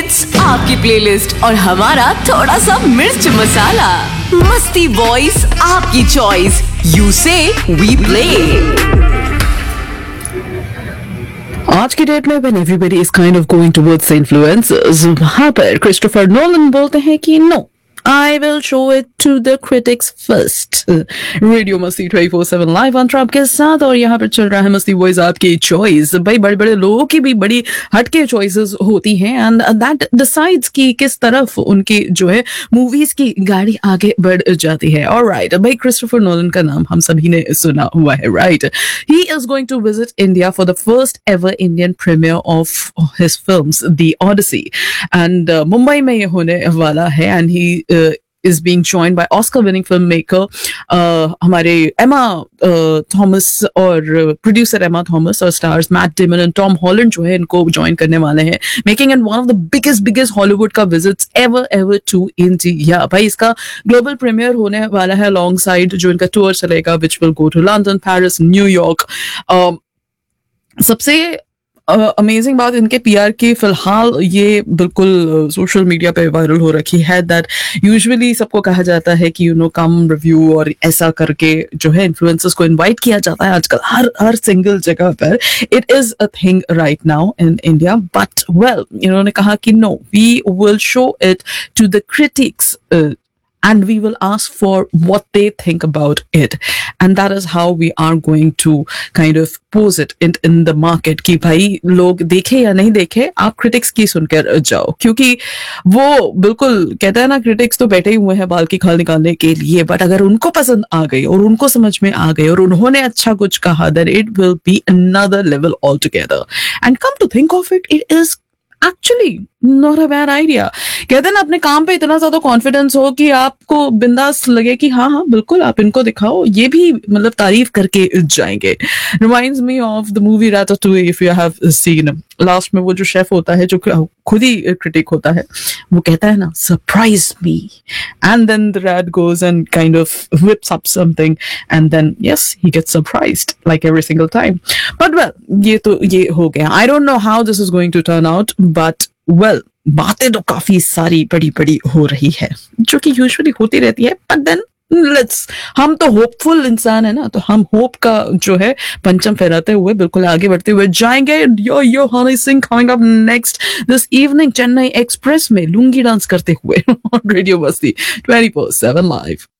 Hits, आपकी playlist और हमारा थोड़ा सा मिर्च मसाला। मस्ती वॉइस आपकी चॉइस, यू से वी प्ले। आज की डेट में when everybody is kind of going towards influencers, वहाँ पर क्रिस्टोफर नोलन बोलते हैं कि no, I will show it to the critics first. Radio मस्ती 24/7 लाइव ऑन ट्रैप के साथ, और यहाँ पर चल रहा है मस्ती वॉइस आपकी चॉइस। भाई बड़े बड़े लोगों की भी बड़ी हटके चॉइसेस होती हैं एंड दैट डिसाइड्स कि किस तरफ उनकी जो है मूवीज की गाड़ी आगे बढ़ जाती है। ऑलराइट भाई, क्रिस्टोफर नोलन का नाम हम सभी ने सुना हुआ है, right? He is going to visit India for the first ever Indian premiere of his films the Odissi, and Mumbai में ये होने वाला है। And he is being joined by Oscar-winning filmmaker हमारे एमा थॉमस और प्रोड्यूसर एमा थॉमस और stars Matt Damon and Tom Holland जो है इनको ज्वाइन करने वाले हैं, making and one of the biggest Hollywood का विजिट्स एवर टू इंडिया। भाई इसका ग्लोबल प्रीमियर होने वाला है अलॉन्ग साइड जो इनका टूर चलेगा, which will go to London, Paris, New York. सबसे अमेजिंग बात इनके पीआर की फिलहाल ये बिल्कुल सोशल मीडिया पे वायरल हो रखी है दैट यूजुअली सबको कहा जाता है कि कम रिव्यू और ऐसा करके जो है इन्फ्लुएंसर्स को इनवाइट किया जाता है आजकल हर सिंगल जगह पर। It is a thing right now in India, but well इन्होंने कहा कि no, we will show it to the critics and we will ask for what they think about it, and that is how we are going to kind of pose it in the market कि भाई लोग देखे या नहीं देखे, आप critics की सुनकर जाओ, क्योंकि वो बिल्कुल कहता है ना, critics तो बैठे ही हुए हैं बाल की खाल निकालने के लिए, बट अगर उनको पसंद आ गई और उनको समझ में आ गई और उन्होंने अच्छा कुछ कहा, then it will be another level altogether. And come to think of it, it is actually not a bad idea. कहते हैं ना, अपने काम पे इतना ज्यादा कॉन्फिडेंस हो कि आपको बिंदास लगे कि हाँ बिल्कुल आप इनको दिखाओ, ये भी मतलब तारीफ करके जाएंगे। Reminds me of the movie Ratatouille, if you have seen. Last में वो जो शेफ होता है जो खुद ही क्रिटिक होता है, वो कहता है ना, surprise me, and then the rat goes and kind of whips up something and then yes, he gets surprised like every single time. But well, ये हो गया। I don't know how this is going to turn out, but well, बातें तो काफी सारी बड़ी हो रही है जो कि यूजुअली होती रहती है, but then हम तो होपफुल इंसान है ना, तो हम होप का जो है पंचम फहराते हुए बिल्कुल आगे बढ़ते हुए जाएंगे। यो Honey Singh coming up next this evening Chennai express में लुंगी डांस करते हुए रेडियो मस्ती 24/7 लाइव।